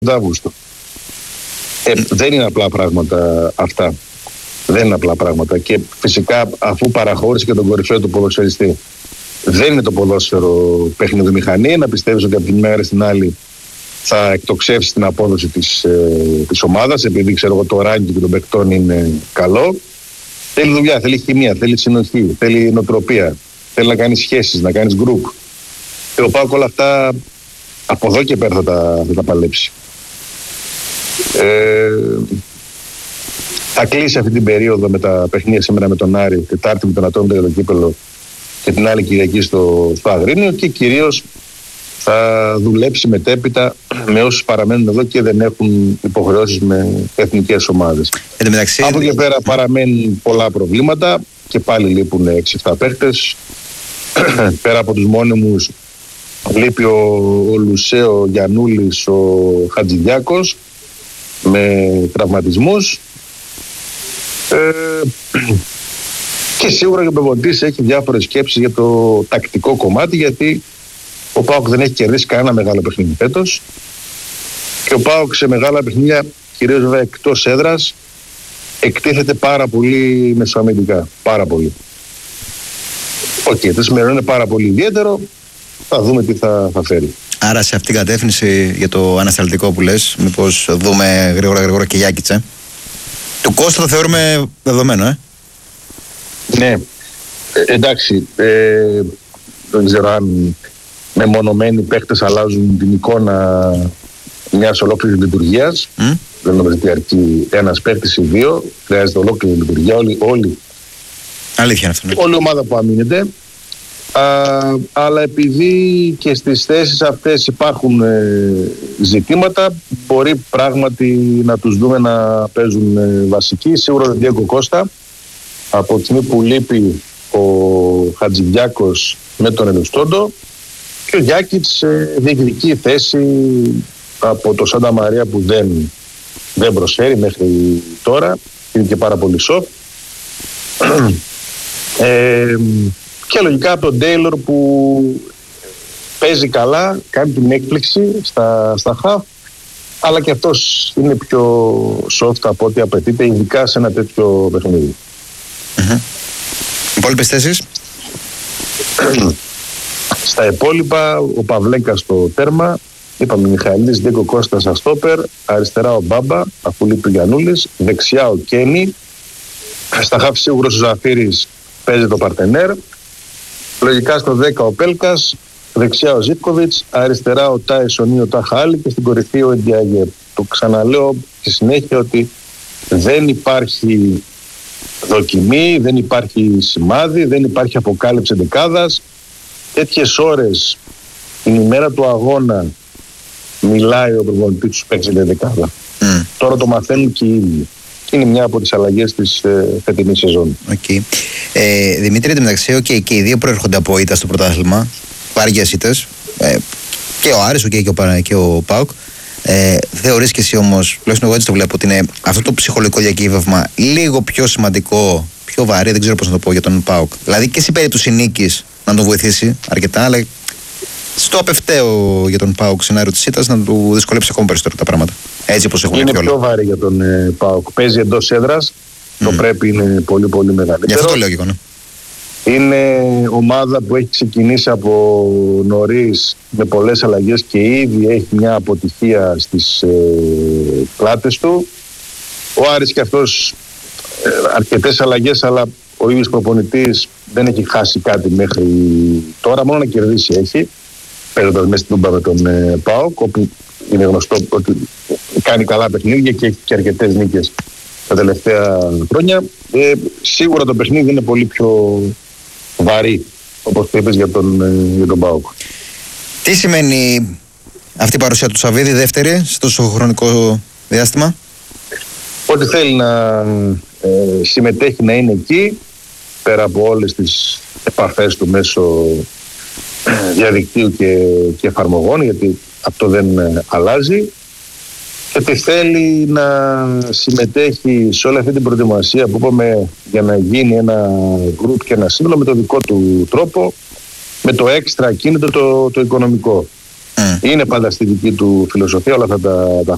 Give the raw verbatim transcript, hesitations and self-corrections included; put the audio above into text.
Αύγουστο. Ε, δεν είναι απλά πράγματα αυτά. Δεν είναι απλά πράγματα. Και φυσικά, αφού παραχώρησε και τον κορυφαίο του ποδοσφαιριστή, δεν είναι το ποδόσφαιρο παιχνίδι μηχανή. Να πιστεύεις ότι από τη μέρα στην άλλη θα εκτοξεύσει την απόδοση της, ε, της ομάδας, επειδή ξέρω εγώ το ράγκινγκ των παικτών είναι καλό. Θέλει δουλειά, θέλει χημεία, θέλει συνοχή, θέλει νοοτροπία. Θέλει να κάνεις σχέσεις, να κάνεις γκρουπ. Και ο ΠΑΟΚ όλα αυτά από εδώ και πέρα θα τα, θα τα παλέψει. Ε, θα κλείσει αυτή την περίοδο με τα παιχνίδια σήμερα με τον Άρη, Τετάρτη με τον Ατρόμητο για το κύπελλο και την άλλη Κυριακή στο, στο Αγρίνιο, και κυρίως θα δουλέψει μετέπειτα με όσους παραμένουν εδώ και δεν έχουν υποχρεώσεις με εθνικές ομάδες. Μεταξύ... Από εκεί πέρα παραμένουν πολλά προβλήματα και πάλι λείπουν έξι εφτά παίχτες. Πέρα από τους μόνιμους λείπει ο, ο Λουσέο, ο Γιαννούλης, ο Χατζηδιάκος με τραυματισμούς. Ε, και σίγουρα και ο προπονητής έχει διάφορες σκέψεις για το τακτικό κομμάτι, γιατί ο ΠΑΟΚ δεν έχει κερδίσει κανένα μεγάλο παιχνίδι φέτος και ο ΠΑΟΚ σε μεγάλα παιχνίδια, κυρίως βέβαια εκτός έδρας, εκτίθεται πάρα πολύ μεσοαμυντικά. Πάρα πολύ. Οκ, okay, το σημερινό είναι πάρα πολύ ιδιαίτερο. Θα δούμε τι θα, θα φέρει. Άρα σε αυτήν την κατεύθυνση για το ανασταλτικό που λες, μήπως δούμε γρήγορα γρήγορα και Γιάκητσε. Του Κώστα το θεωρούμε δεδομένο, ε. Ναι. Ε, εντάξει. Ε, δεν ξέρω αν μεμονωμένοι παίκτες αλλάζουν την εικόνα μιας ολόκληρης λειτουργίας. Mm. Δεν νομίζω ότι αρκεί ένας παίκτης ή δύο. Χρειάζεται ολόκληρη λειτουργία. Όλοι, όλοι, αλήθεια είναι αυτό. Ναι. Όλη η ομάδα που αμήνεται. Α, αλλά επειδή και στις θέσεις αυτές υπάρχουν ε, ζητήματα, μπορεί πράγματι να τους δούμε να παίζουν ε, βασικοί. Σίγουρα ο Διέγκο Κώστα, από τη στιγμή που λείπει ο Χατζηδιάκος με τον Ελουστόντο, και ο Γιάκητς ε, διεκδικεί θέση από το Σάντα Μαρία που δεν, δεν προσφέρει μέχρι τώρα, είναι και πάρα πολύ soft. ε, Και λογικά από τον Τέιλορ που παίζει καλά, κάνει την έκπληξη στα, στα χαφ, αλλά και αυτός είναι πιο soft από ό,τι απαιτείται, ειδικά σε ένα τέτοιο παιχνίδι. Mm-hmm. Υπόλοιπες θέσεις? Στα υπόλοιπα, ο Παυλέκας στο τέρμα, είπαμε Μιχαηλής, Δίκο Κώστας αστόπερ, αριστερά ο Μπάμπα, αφού λείπει ο Γιαννούλης, δεξιά ο Κένι, στα χαφ σίγουρος ο Ζαφύρης παίζει το Παρτενέρ. Λογικά στο δέκα ο Πέλκας, δεξιά ο Ζίβκοβιτς, αριστερά ο Τάισον ή ο Ταχάλη και στην κορυφή ο Εντιαγέ. Το ξαναλέω στη συνέχεια ότι δεν υπάρχει δοκιμή, δεν υπάρχει σημάδι, δεν υπάρχει αποκάλυψη δεκάδας. Τέτοιες ώρες την ημέρα του αγώνα μιλάει ο προπονητής τους παίκτες για δεκάδα. Mm. Τώρα το μαθαίνουν και οι ίδιοι. Είναι μια από τις αλλαγές της ε, φετινής σεζόν. Okay. Ε, Δημήτρη, εντωμεταξύ, okay, και οι δύο προέρχονται από ήττα στο πρωτάθλημα. Βάργιες ήττες. Ε, και ο Άρης okay, και, ο, και ο ΠΑΟΚ. Ε, θεωρείς και εσύ όμως, τουλάχιστον εγώ έτσι το βλέπω, ότι είναι αυτό το ψυχολογικό διακύβευμα λίγο πιο σημαντικό, πιο βαρύ, δεν ξέρω πώς να το πω, για τον ΠΑΟΚ. Δηλαδή και στην περίπτωση νίκης να τον βοηθήσει αρκετά, αλλά στο απευταίο για τον ΠΑΟΚ σενάριο της ήττας να του δυσκολέψει ακόμα περισσότερο τα πράγματα. Έτσι όπως έχουν είναι πιο βαρύ για τον ε, ΠΑΟΚ. Παίζει εντός έδρας. Mm. Το πρέπει είναι πολύ πολύ μεγαλύτερο. Γι' αυτό το λέω και εγώ, ναι. Είναι ομάδα που έχει ξεκινήσει από νωρίς με πολλές αλλαγές και ήδη έχει μια αποτυχία στις ε, πλάτες του. Ο Άρης και αυτός ε, αρκετές αλλαγές, αλλά ο ίδιος προπονητής δεν έχει χάσει κάτι μέχρι τώρα, μόνο να κερδίσει έχει, παίρνοντας μέσα στην Τούμπα με τον ε, ΠΑΟΚ, όπου είναι γνωστό ότι κάνει καλά παιχνίδια και έχει και αρκετές νίκες τα τελευταία χρόνια. Ε, σίγουρα το παιχνίδι είναι πολύ πιο βαρύ, όπως το είπες, για τον, ε, για τον ΠΑΟΚ. Τι σημαίνει αυτή η παρουσία του Σαββίδη δεύτερη σε τόσο χρονικό διάστημα? Ότι θέλει να ε, συμμετέχει, να είναι εκεί, πέρα από όλες τις επαφές του μέσω διαδικτύου και, και εφαρμογών, γιατί αυτό δεν ε, αλλάζει, και ότι θέλει να συμμετέχει σε όλη αυτή την προετοιμασία που είπαμε για να γίνει ένα γκρουπ και ένα σύνολο με το δικό του τρόπο, με το έξτρα κίνητρο το, το οικονομικό. Mm. Είναι πάντα στη δική του φιλοσοφία όλα αυτά τα, τα